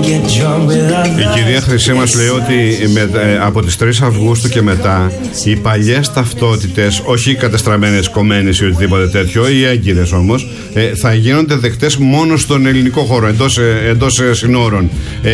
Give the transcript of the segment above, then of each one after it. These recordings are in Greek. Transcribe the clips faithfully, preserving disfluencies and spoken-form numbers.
Η κυρία Χρυσή μας λέει ότι με, ε, από τις τρεις Αυγούστου και μετά οι παλιές ταυτότητες, όχι οι κατεστραμμένες, κομμένες ή οτιδήποτε τέτοιο, οι έγκυρες όμως, ε, θα γίνονται δεκτές μόνο στον ελληνικό χώρο, εντός, ε, εντός ε, συνόρων.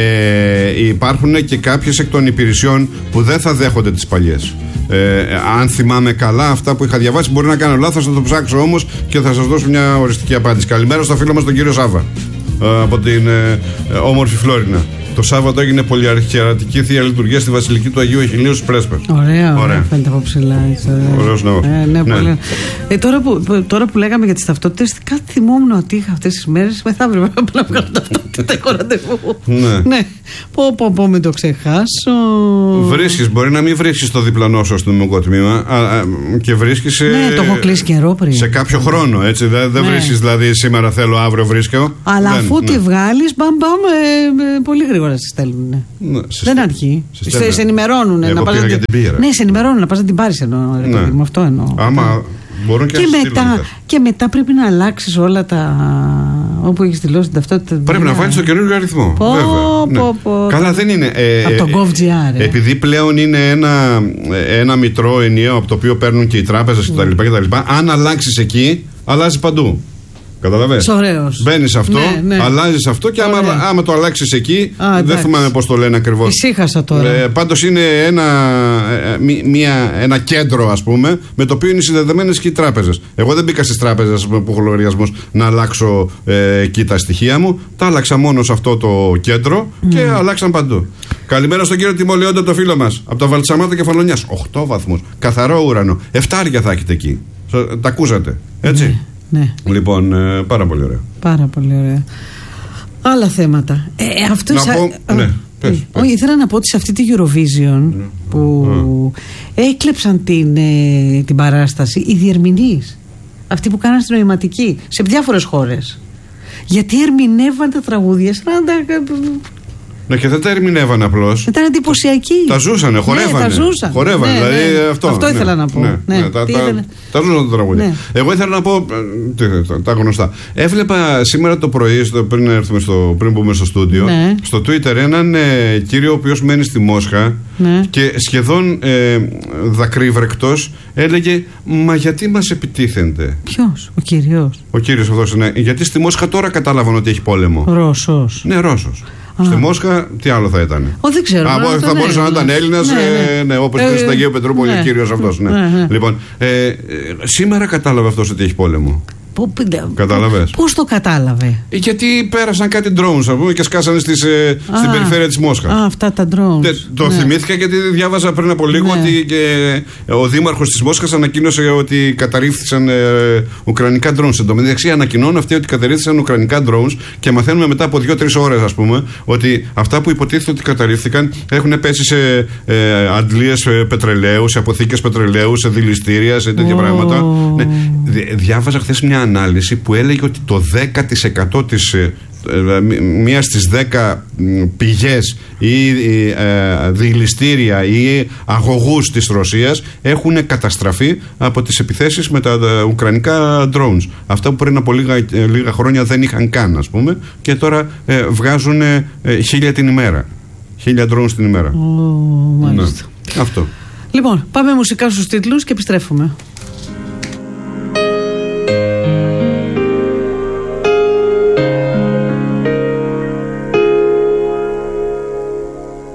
Ε, υπάρχουν και κάποιες εκ των υπηρεσιών που δεν θα δέχονται τις παλιές. Ε, αν θυμάμαι καλά αυτά που είχα διαβάσει, μπορεί να κάνω λάθος, θα το ψάξω όμως και θα σας δώσω μια οριστική απάντηση. Καλημέρα στο φίλο μας τον κύριο Σάβα από την ε, ε, όμορφη Φλόρινα. Το Σάββατο έγινε πολυαρχιερατική θεία λειτουργία στη Βασιλική του Αγίου Εχηλίου στους Πρέσπες. Ωραία, ωραία. Φαίνεται από ψηλά. Ωραίος ναός. Ε, ναι, ναι. Πολύ. Ε, τώρα, που, τώρα που λέγαμε για τις ταυτότητες, κάτι θυμόμουν ότι είχα αυτές τις μέρες. Μεθαύριο πρέπει να βγάλω ταυτότητα. Έχω ραντεβού. Ναι. ναι. Πω, πω, πω, μην το ξεχάσω. Βρίσκεις, μπορεί να μην βρίσκεις το διπλανό σου στο νομικό τμήμα α, α, και βρίσκεις. Ναι, το έχω κλείσει καιρό πριν. Σε κάποιο χρόνο, έτσι. Δεν δε ναι. βρίσκεις δηλαδή σήμερα θέλω, αύριο βρίσκω. Αλλά δεν, αφού ναι. τη βγάλεις, μπαμ, μπαμ, ε, πολύ γρήγορα. Σε στέλνουν. Ναι, σε δεν αρχεί. Σε, σε ενημερώνουν. Εγώ να πας πήγα να και την πήγα. Ναι, σε ενημερώνουν να πας να την πάρεις εννοώ. Ναι. Με αυτό εννοώ. Άμα μπορούν και, και, μετά, και μετά πρέπει να αλλάξεις όλα τα. Όπου έχεις δηλώσει την ταυτότητα. Πρέπει να βάλεις το καινούργιο αριθμό. Πω, βέβαια. Πω, ναι. πω. Καλά δεν είναι. Ε, από το GovGR. Ε. Επειδή πλέον είναι ένα, ένα μητρό ενιαίο από το οποίο παίρνουν και οι τράπεζες mm. κτλ. Αν αλλάξεις εκεί, αλλάζει παντού. Καταλαβαίνεις. Ωραίος. Μπαίνεις αυτό, ναι, ναι. αλλάζεις αυτό και άμα, άμα το αλλάξεις εκεί, Α, δεν θυμάμαι πώς το λένε ακριβώς. Ησύχασα τώρα. Ε, πάντως είναι ένα, μη, μια, ένα κέντρο, ας πούμε, με το οποίο είναι συνδεδεμένες και οι τράπεζες. Εγώ δεν μπήκα στις τράπεζες που έχω λογαριασμούς να αλλάξω ε, εκεί τα στοιχεία μου. Τα άλλαξα μόνο σε αυτό το κέντρο και mm. αλλάξαν παντού. Καλημέρα στον κύριο Τιμολιόντα, το φίλο μας, από τα Βαλτσαμάτα Κεφαλονιάς. οκτώ βαθμούς. Καθαρό ουρανό. Εφτάρια θα έχετε εκεί. Τα ακούσατε, έτσι. Mm. Ναι. Λοιπόν, ε, πάρα πολύ ωραία. Πάρα πολύ ωραία. Άλλα θέματα. Ε, αυτό να σα... πω, Α, ναι, πες, ε, πες. Όχι, ήθελα να πω ότι σε αυτή τη Eurovision ναι. που mm. έκλεψαν την, ε, την παράσταση οι διερμηνείς. Αυτοί που κάναν στην νοηματική σε διάφορες χώρες. Γιατί ερμηνεύαν τα τραγούδια σαν να τα... Ναι, και δεν τα ερμηνεύαν απλώς. Ήταν εντυπωσιακοί. Τα ζούσανε, χορεύανε. Ναι, τα ζούσαν. Χορεύανε, ναι, δηλαδή ναι. αυτό. Αυτό ήθελα ναι, να πω. Ναι, ναι, ναι, τα, τα, ήθελε... τα ζούσαν τα τραγούδια. Ναι. Εγώ ήθελα να πω τι, τα γνωστά. Έβλεπα σήμερα το πρωί, στο, πριν, έρθουμε στο, πριν μπούμε στο στούντιο, ναι. στο Twitter έναν ε, κύριο ο οποίος μένει στη Μόσχα ναι. και σχεδόν ε, δακρύβρεκτος έλεγε «Μα γιατί μας επιτίθενται?» Ποιος, ο κύριος? Ο κύριος αυτός, ναι. Γιατί στη Μόσχα τώρα κατάλαβαν ότι έχει πόλεμο. Ρώσος. Ναι, Ρώσος. Α. Στη Μόσχα, τι άλλο θα ήταν? Ο, δεν ξέρω. Α, θα μπορούσε να ήταν Έλληνας, ναι, ναι. ε, ναι, όπως ε, στην Αγίου Πετρούπολη ναι. ο κύριος αυτός. Ναι. Ναι, ναι. Λοιπόν, ε, ε, σήμερα κατάλαβε αυτός ότι έχει πόλεμο. Κατάλαβες? Πώς το κατάλαβε? Γιατί πέρασαν κάτι drones, α πούμε, και σκάσανε στις, ε, α, στην περιφέρεια της Μόσχας. Α, αυτά τα drones. Τε, το ναι. θυμήθηκα γιατί διάβαζα πριν από λίγο ναι. ότι και ο δήμαρχος της Μόσχας ανακοίνωσε ότι καταρρίφθησαν ε, ουκρανικά drones. Εν τω μεταξύ ανακοινώνουν αυτοί ότι καταρρίφθησαν ουκρανικά drones και μαθαίνουμε μετά από δύο-τρεις ώρες, ας πούμε, ότι αυτά που υποτίθεται ότι καταρρίφθηκαν έχουν πέσει σε ε, αντλίες ε, πετρελαίου, σε αποθήκες πετρελαίου, σε δηληστήρια, σε τέτοια oh. πράγματα. Ναι. Διάβαζα χθες μια ανάλυση που έλεγε ότι το δέκα τοις εκατό της ε, μία στις δέκα πηγές ή ε, δηληστήρια ή αγωγούς της Ρωσίας έχουν καταστραφεί από τις επιθέσεις με τα, τα ουκρανικά drones. Αυτά που πριν από λίγα, λίγα χρόνια δεν είχαν καν, ας πούμε, και τώρα ε, βγάζουν ε, χίλια την ημέρα. Χίλια drones την ημέρα. Oh, μάλιστα. Ναι. Αυτό. Λοιπόν, πάμε μουσικά στους τίτλους και επιστρέφουμε.